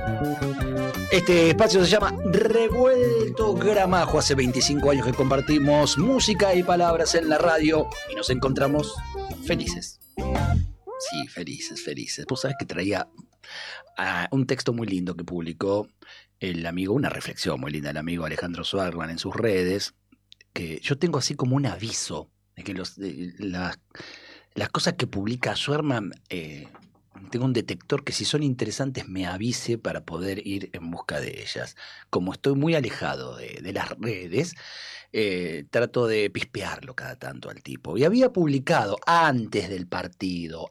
Este espacio se llama Revuelto Gramajo. Hace 25 años que compartimos música y palabras en la radio y nos encontramos felices. Sí, felices. Vos sabés que traía un texto muy lindo que publicó el amigo, una reflexión muy linda, el amigo Alejandro Suarman en sus redes, que yo tengo así como un aviso de que las cosas que publica Suarman, tengo un detector que si son interesantes me avise para poder ir en busca de ellas. Como estoy muy alejado de las redes, trato de pispearlo cada tanto al tipo. Y había publicado antes del partido,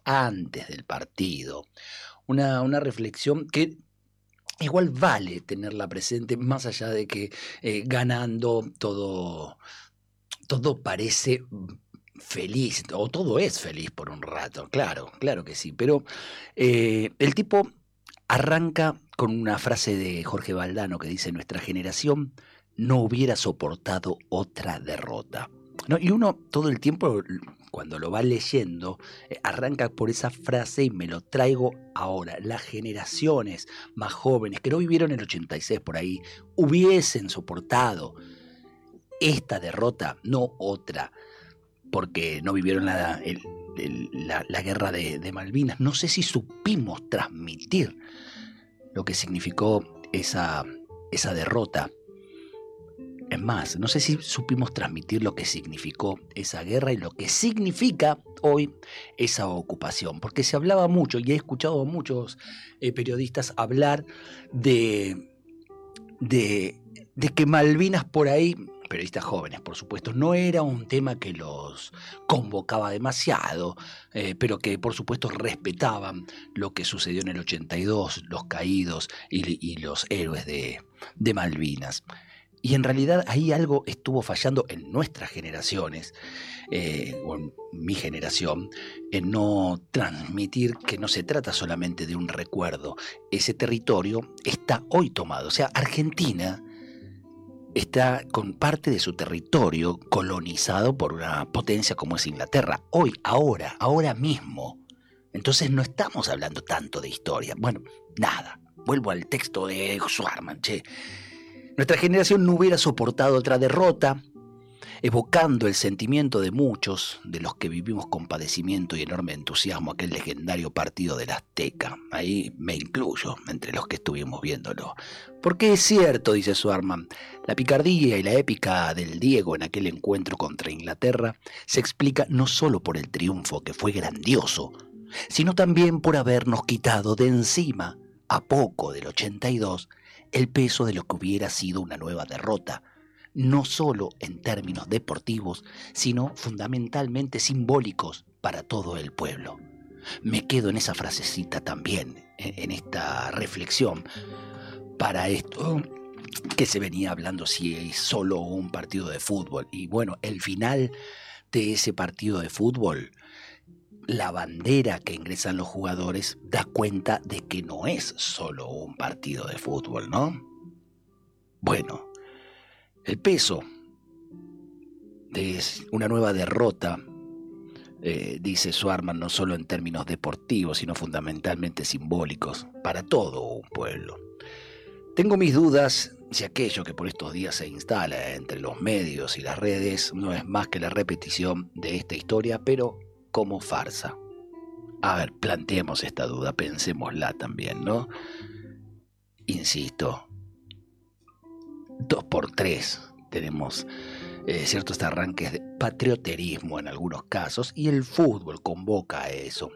una reflexión que igual vale tenerla presente, más allá de que ganando todo parece feliz, o todo es feliz por un rato, claro que sí, pero el tipo arranca con una frase de Jorge Valdano que dice: nuestra generación no hubiera soportado otra derrota, ¿no? Y uno todo el tiempo, cuando lo va leyendo, arranca por esa frase y me lo traigo ahora. Las generaciones más jóvenes que no vivieron el 86 por ahí hubiesen soportado esta derrota, no otra, porque no vivieron la guerra de Malvinas. No sé si supimos transmitir lo que significó esa derrota. Es más, no sé si supimos transmitir lo que significó esa guerra y lo que significa hoy esa ocupación. Porque se hablaba mucho, y he escuchado a muchos periodistas hablar de que Malvinas por ahí, periodistas jóvenes por supuesto, no era un tema que los convocaba demasiado, pero que por supuesto respetaban lo que sucedió en el 82, los caídos y los héroes de Malvinas. Y en realidad ahí algo estuvo fallando en nuestras generaciones, o en mi generación, en no transmitir que no se trata solamente de un recuerdo. Ese territorio está hoy tomado. O sea, Argentina está con parte de su territorio colonizado por una potencia como es Inglaterra. Hoy, ahora mismo. Entonces no estamos hablando tanto de historia. Bueno, nada. Vuelvo al texto de Suarman, che. Nuestra generación no hubiera soportado otra derrota, evocando el sentimiento de muchos de los que vivimos con padecimiento y enorme entusiasmo aquel legendario partido del Azteca. Ahí me incluyo entre los que estuvimos viéndolo. Porque es cierto, dice Suarman, la picardía y la épica del Diego en aquel encuentro contra Inglaterra se explica no solo por el triunfo, que fue grandioso, sino también por habernos quitado de encima, a poco del 82, el peso de lo que hubiera sido una nueva derrota, no solo en términos deportivos, sino fundamentalmente simbólicos para todo el pueblo. Me quedo en esa frasecita también, en esta reflexión, para esto que se venía hablando si es solo un partido de fútbol. Y bueno, el final de ese partido de fútbol, la bandera que ingresan los jugadores da cuenta de que no es solo un partido de fútbol, ¿no? Bueno, el peso de una nueva derrota, dice Suarman, no solo en términos deportivos, sino fundamentalmente simbólicos para todo un pueblo. Tengo mis dudas si aquello que por estos días se instala entre los medios y las redes no es más que la repetición de esta historia, pero como farsa. A ver, planteemos esta duda, pensémosla también, ¿no? Insisto, 2x3 tenemos ciertos arranques de patrioterismo en algunos casos, y el fútbol convoca a eso.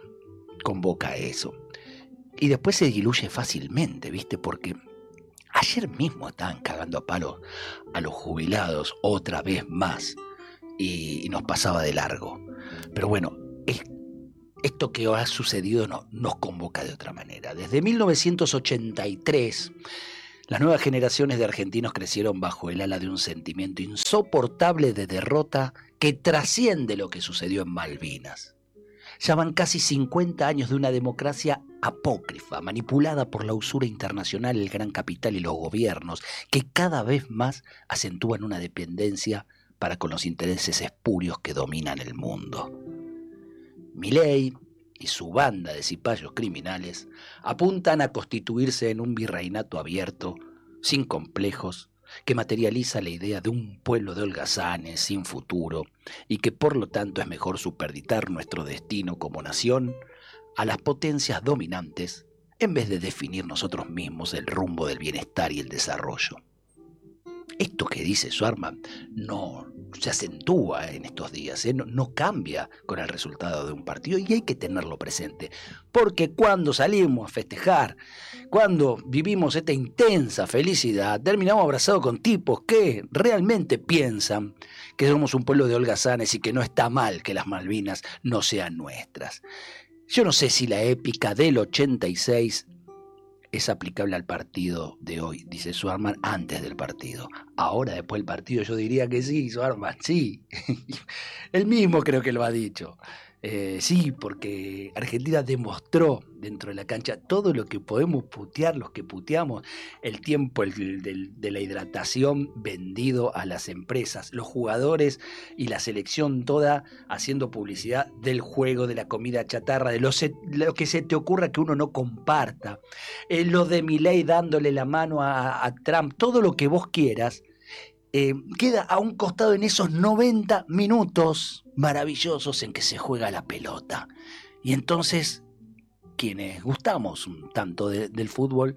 Y después se diluye fácilmente, ¿viste? Porque ayer mismo estaban cagando a palos a los jubilados otra vez más, y nos pasaba de largo. Pero bueno, esto que ha sucedido nos convoca de otra manera. Desde 1983, las nuevas generaciones de argentinos crecieron bajo el ala de un sentimiento insoportable de derrota que trasciende lo que sucedió en Malvinas. Ya van casi 50 años de una democracia apócrifa, manipulada por la usura internacional, el gran capital y los gobiernos, que cada vez más acentúan una dependencia para con los intereses espurios que dominan el mundo. Milei y su banda de cipayos criminales apuntan a constituirse en un virreinato abierto, sin complejos, que materializa la idea de un pueblo de holgazanes sin futuro y que por lo tanto es mejor superditar nuestro destino como nación a las potencias dominantes en vez de definir nosotros mismos el rumbo del bienestar y el desarrollo. Esto que dice Schwartzman no se acentúa en estos días, no cambia con el resultado de un partido y hay que tenerlo presente, porque cuando salimos a festejar, cuando vivimos esta intensa felicidad, terminamos abrazados con tipos que realmente piensan que somos un pueblo de holgazanes y que no está mal que las Malvinas no sean nuestras. Yo no sé si la épica del 86 es aplicable al partido de hoy, dice Schwartzman antes del partido. Ahora, después del partido, yo diría que sí, Schwartzman, sí. Él mismo creo que lo ha dicho. Sí, porque Argentina demostró dentro de la cancha todo lo que podemos putear, los que puteamos, el tiempo de la hidratación vendido a las empresas, los jugadores y la selección toda haciendo publicidad del juego, de la comida chatarra, de lo que se te ocurra que uno no comparta, lo de Milei dándole la mano a Trump, todo lo que vos quieras. Queda a un costado en esos 90 minutos maravillosos en que se juega la pelota. Y entonces, quienes gustamos un tanto del fútbol,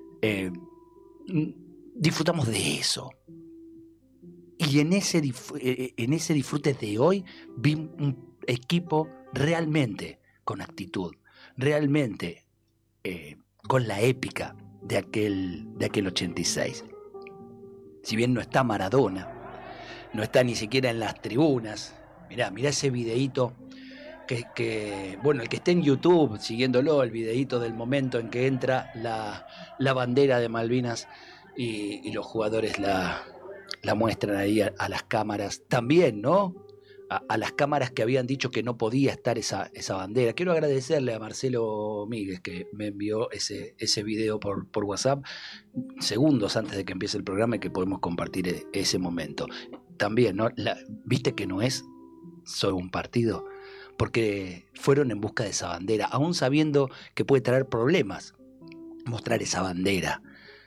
disfrutamos de eso. Y en ese disfrute de hoy, vi un equipo realmente con actitud, realmente con la épica de aquel 86. Si bien no está Maradona, no está ni siquiera en las tribunas. Mirá ese videíto bueno, el que esté en YouTube siguiéndolo, el videíto del momento en que entra la bandera de Malvinas y los jugadores la muestran ahí a las cámaras también, ¿no? A las cámaras que habían dicho que no podía estar esa bandera. Quiero agradecerle a Marcelo Míguez que me envió ese video por WhatsApp segundos antes de que empiece el programa y que podemos compartir ese momento. También, ¿no? ¿Viste que no es solo un partido? Porque fueron en busca de esa bandera, aún sabiendo que puede traer problemas mostrar esa bandera.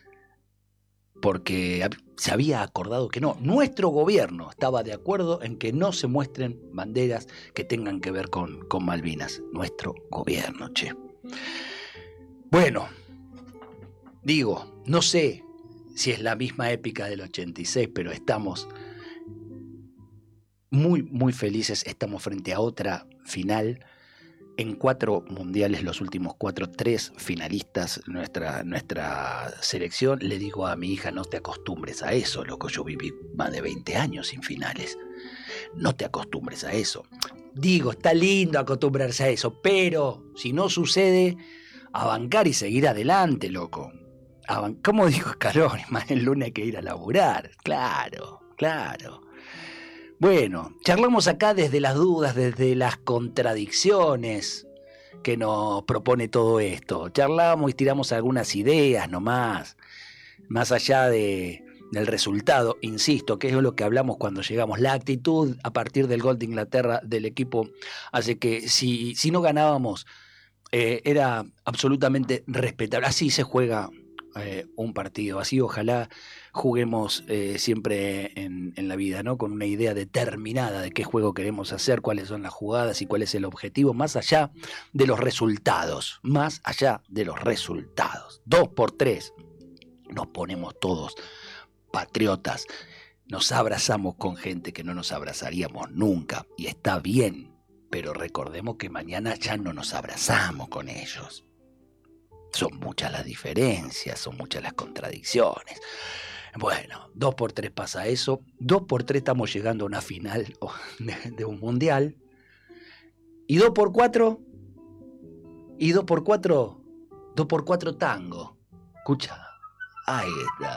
Porque se había acordado que no. Nuestro gobierno estaba de acuerdo en que no se muestren banderas que tengan que ver con Malvinas. Nuestro gobierno, che. Bueno, digo, no sé si es la misma épica del 86, pero estamos muy, muy felices. Estamos frente a otra final. En 4 mundiales, los últimos 4, 3 finalistas, nuestra selección. Le digo a mi hija, no te acostumbres a eso, loco, yo viví más de 20 años sin finales. No te acostumbres a eso. Digo, está lindo acostumbrarse a eso, pero si no sucede, a bancar y seguir adelante, loco. ¿Cómo dijo Scaloni? Más el lunes hay que ir a laburar. Claro. Bueno, charlamos acá desde las dudas, desde las contradicciones que nos propone todo esto. Charlamos y tiramos algunas ideas nomás, más allá del resultado, insisto, que es lo que hablamos cuando llegamos. La actitud a partir del gol de Inglaterra del equipo hace que si no ganábamos era absolutamente respetable. Así se juega un partido, así ojalá juguemos siempre en la vida, ¿no? Con una idea determinada de qué juego queremos hacer, cuáles son las jugadas y cuál es el objetivo, más allá de los resultados, 2-3, nos ponemos todos patriotas, nos abrazamos con gente que no nos abrazaríamos nunca, y está bien, pero recordemos que mañana ya no nos abrazamos con ellos. Son muchas las diferencias, son muchas las contradicciones. Bueno, 2-3 pasa eso. 2-3 estamos llegando a una final de un mundial. Y 2-4. Y 2-4 tango. Escucha. Ahí está.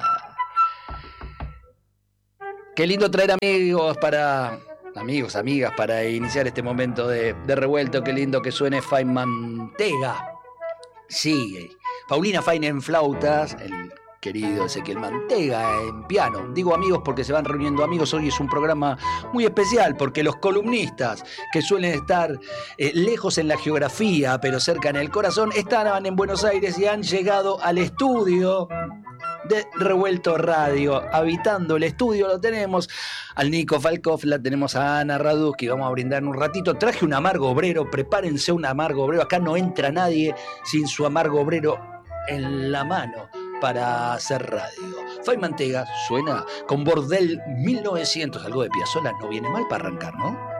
Qué lindo traer amigos, amigas, para iniciar este momento de revuelto. Qué lindo que suene Fain Mantega. Sí, Paulina Fain en flautas, el querido Ezequiel Mantega en piano. Digo amigos porque se van reuniendo amigos. Hoy es un programa muy especial porque los columnistas que suelen estar lejos en la geografía pero cerca en el corazón estaban en Buenos Aires y han llegado al estudio de Revuelto Radio. Habitando el estudio lo tenemos al Nico Falkov, la tenemos a Ana Radusky, vamos a brindar en un ratito. Traje un amargo obrero, prepárense un amargo obrero, acá no entra nadie sin su amargo obrero en la mano para hacer radio. Fay Mantega suena con Bordel 1900, algo de Piazzolla, no viene mal para arrancar, ¿no?